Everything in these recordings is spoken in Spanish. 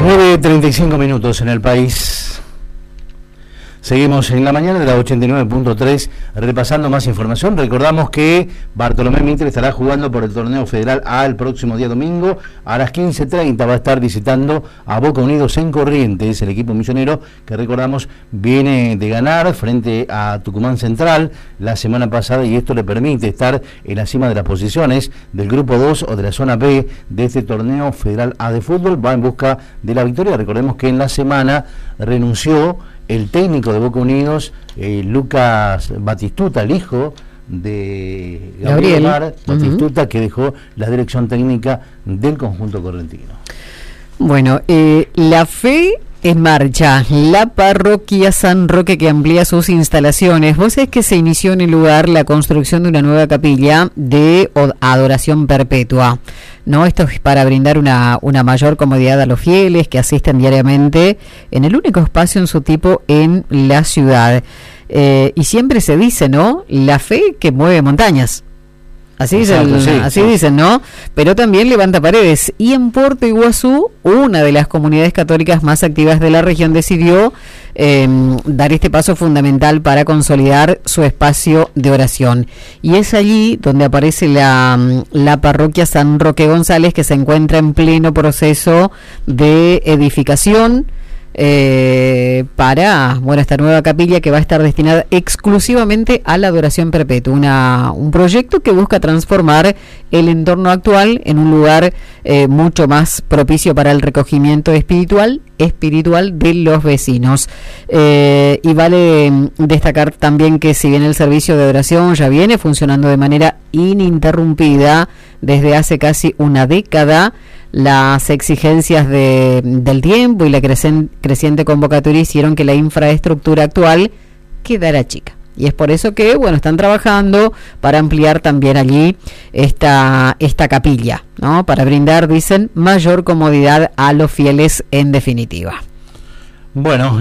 9:35 en el país. Seguimos en la mañana de la 89.3 repasando más información. Recordamos que Bartolomé Mitre estará jugando por el torneo federal A el próximo día domingo a las 15:30. Va a estar visitando a Boca Unidos en Corrientes, el equipo misionero que recordamos viene de ganar frente a Tucumán Central la semana pasada, y esto le permite estar en la cima de las posiciones del grupo 2 o de la zona B de este torneo federal A de fútbol. Va en busca de la victoria. Recordemos que en la semana renunció el técnico de Boca Unidos, Lucas Batistuta, el hijo de Gabriel Batistuta, que dejó la dirección técnica del conjunto correntino. Bueno, la fe en marcha, la parroquia San Roque que amplía sus instalaciones. Vos sabés que se inició en el lugar la construcción de una nueva capilla de adoración perpetua, ¿no? Esto es para brindar una mayor comodidad a los fieles que asisten diariamente en el único espacio en su tipo en la ciudad. Y siempre se dice, ¿no? La fe que mueve montañas. Así dicen, ¿no? Pero también levanta paredes. Y en Puerto Iguazú, una de las comunidades católicas más activas de la región decidió dar este paso fundamental para consolidar su espacio de oración. Y es allí donde aparece la parroquia San Roque González, que se encuentra en pleno proceso de edificación para esta nueva capilla que va a estar destinada exclusivamente a la adoración perpetua, un proyecto que busca transformar el entorno actual en un lugar mucho más propicio para el recogimiento espiritual de los vecinos. Y vale destacar también que si bien el servicio de oración ya viene funcionando de manera ininterrumpida desde hace casi una década, las exigencias del tiempo y la creciente convocatoria hicieron que la infraestructura actual quedara chica. Y es por eso que, están trabajando para ampliar también allí esta capilla, ¿no? Para brindar, dicen, mayor comodidad a los fieles en definitiva. Bueno,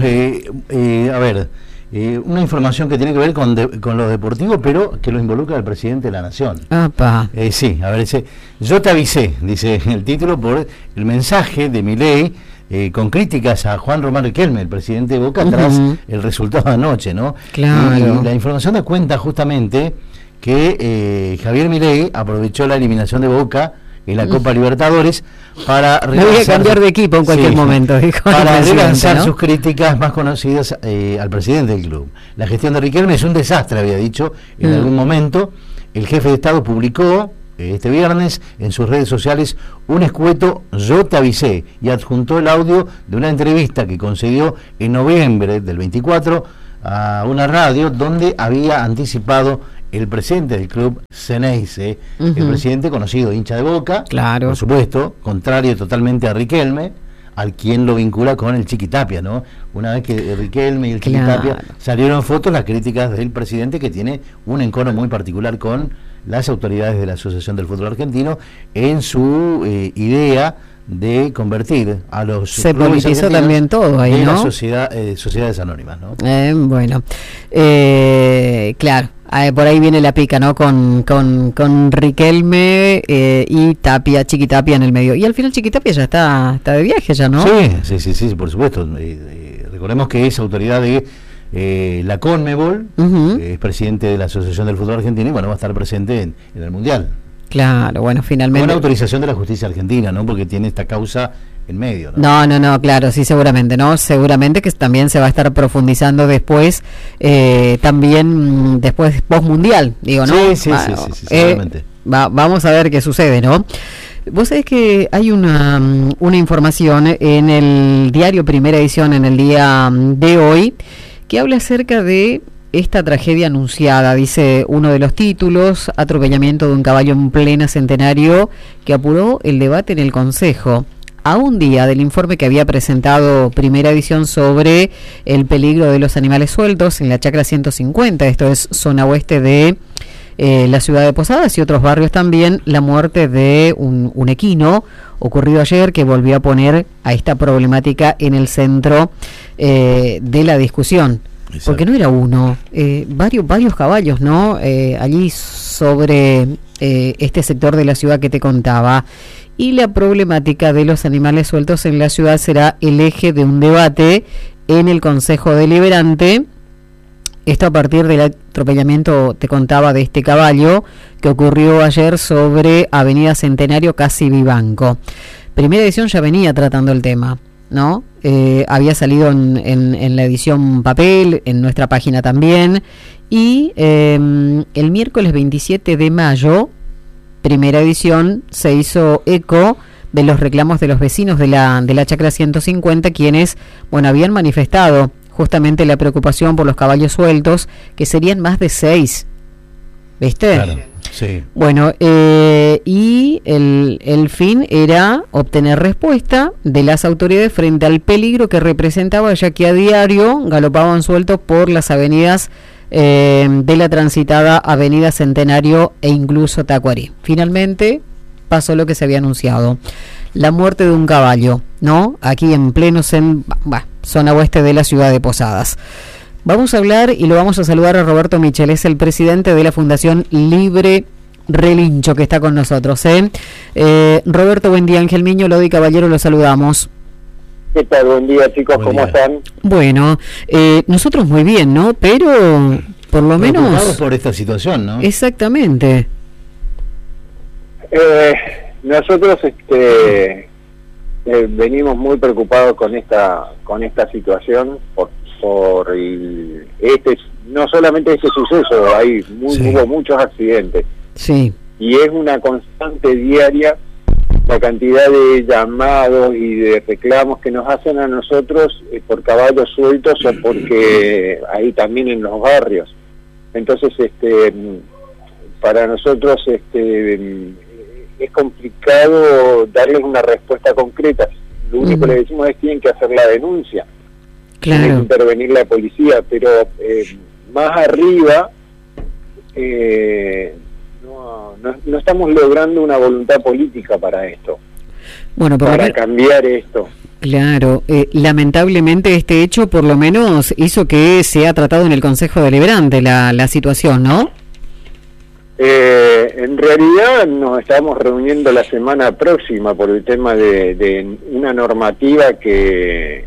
una información que tiene que ver con lo deportivo, pero que lo involucra al presidente de la Nación. Yo te avisé, dice el título, por el mensaje de Milei con críticas a Juan Román Riquelme, el presidente de Boca, tras el resultado de anoche, ¿no? Claro. Y la información da cuenta justamente que Javier Milei aprovechó la eliminación de Boca en la Copa Libertadores para voy a cambiar de equipo en cualquier momento, dijo, para relanzar, ¿no?, sus críticas más conocidas al presidente del club. La gestión de Riquelme es un desastre, había dicho en algún momento. El jefe de Estado publicó este viernes en sus redes sociales un escueto "Yo te avisé", y adjuntó el audio de una entrevista que concedió en noviembre del 24 a una radio, donde había anticipado el presidente del club, Ceneice, el presidente conocido, hincha de Boca, claro, por supuesto, contrario totalmente a Riquelme, al quien lo vincula con el Chiquitapia, ¿no? Una vez que Riquelme y el Chiquitapia salieron fotos, las críticas del presidente, que tiene un encono muy particular con las autoridades de la Asociación del Fútbol Argentino en su idea de convertir a los se politizó también todo ahí, en ¿no? las sociedades anónimas, ¿no? Claro, por ahí viene la pica, ¿no? Con Riquelme y Tapia, Chiquitapia en el medio. Y al final Chiquitapia ya está de viaje ya, ¿no? Sí, por supuesto. Recordemos que es autoridad de la Conmebol, es presidente de la Asociación del Fútbol Argentino, y va a estar presente en el Mundial. Claro, finalmente. Con autorización de la justicia argentina, ¿no? Porque tiene esta causa en medio, ¿no? No, claro, sí, seguramente, ¿no? Seguramente que también se va a estar profundizando después, también después post-mundial, digo, ¿no? Sí, seguramente. Vamos a ver qué sucede, ¿no? Vos sabés que hay una información en el diario Primera Edición en el día de hoy que habla acerca de esta tragedia anunciada. Dice uno de los títulos: atropellamiento de un caballo en plena Centenario, que apuró el debate en el Consejo, a un día del informe que había presentado Primera Edición sobre el peligro de los animales sueltos en la Chacra 150, esto es zona oeste de la ciudad de Posadas y otros barrios también. La muerte de un equino ocurrido ayer, que volvió a poner a esta problemática en el centro de la discusión. Exacto. Porque no era uno, varios caballos, ¿no? Allí sobre este sector de la ciudad que te contaba. y la problemática de los animales sueltos en la ciudad será el eje de un debate en el Consejo Deliberante. Esto a partir del atropellamiento, te contaba, de este caballo que ocurrió ayer sobre Avenida Centenario, casi Vivanco. Primera Edición ya venía tratando el tema, ¿no? Había salido en la edición papel, en nuestra página también, y el miércoles 27 de mayo, Primera Edición se hizo eco de los reclamos de los vecinos de la Chacra 150, quienes, bueno, habían manifestado justamente la preocupación por los caballos sueltos, que serían más de 6, ¿viste? Claro, sí. Bueno, y el fin era obtener respuesta de las autoridades frente al peligro que representaba, ya que a diario galopaban sueltos por las avenidas de la transitada Avenida Centenario e incluso Tacuarí. Finalmente pasó lo que se había anunciado: la muerte de un caballo, ¿no? Aquí en pleno zona oeste de la ciudad de Posadas. Vamos a hablar y lo vamos a saludar a Roberto Michel, es el presidente de la Fundación Libre Relincho, que está con nosotros. Roberto, buen día. Ángel Miño, Lodi Caballero, lo saludamos. ¿Qué tal? Buen día, chicos, ¿cómo están? Bueno, nosotros muy bien, ¿no? Pero por lo menos... Preocupados por esta situación, ¿no? Exactamente. Nosotros venimos muy preocupados con esta situación no solamente este suceso, hubo muchos accidentes. Sí. Y es una constante diaria la cantidad de llamados y de reclamos que nos hacen a nosotros por caballos sueltos o porque ahí también en los barrios. Entonces, para nosotros es complicado darles una respuesta concreta. Lo único que le decimos es que tienen que hacer la denuncia. Claro. Tiene que intervenir la policía, pero más arriba no estamos logrando una voluntad política para esto, para cambiar esto. Claro, lamentablemente este hecho por lo menos hizo que se ha tratado en el Consejo Deliberante la situación, ¿no? En realidad nos estamos reuniendo la semana próxima por el tema de una normativa que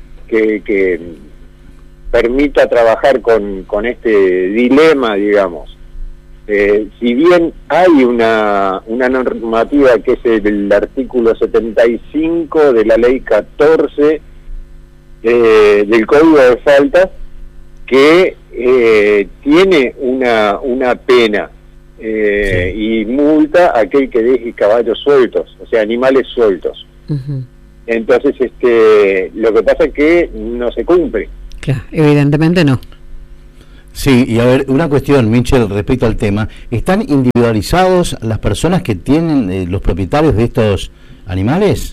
permita trabajar con este dilema, digamos. Si bien hay una normativa que es el artículo 75 de la ley 14 del Código de Faltas, que tiene una pena y multa a aquel que deje caballos sueltos, o sea, animales sueltos. Uh-huh. Entonces, lo que pasa es que no se cumple. Claro, evidentemente no. Sí, y a ver, una cuestión, Michel, respecto al tema. ¿Están individualizados las personas que tienen los propietarios de estos animales?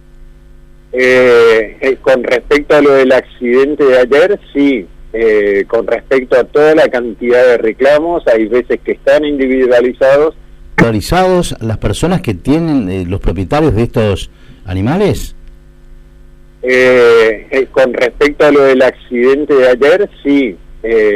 Con respecto a lo del accidente de ayer, sí. Con respecto a toda la cantidad de reclamos, hay veces que están individualizados. ¿Individualizados las personas que tienen los propietarios de estos animales? Con respecto a lo del accidente de ayer, sí.